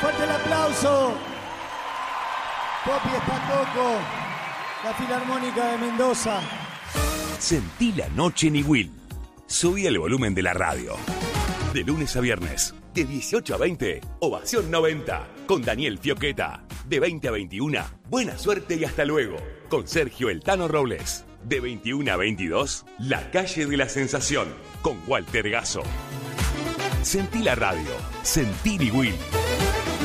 fuerte el aplauso. Popi Espantoco, la Filarmónica de Mendoza. Sentí la noche en Iguil. Subí el volumen de la radio. De lunes a viernes, de 18 a 20, Ovación 90, con Daniel Fioqueta. De 20 a 21, Buena Suerte y Hasta Luego, con Sergio El Tano Robles. De 21 a 22, La Calle de la Sensación, con Walter Gasso. Sentí la radio, sentí Iguil.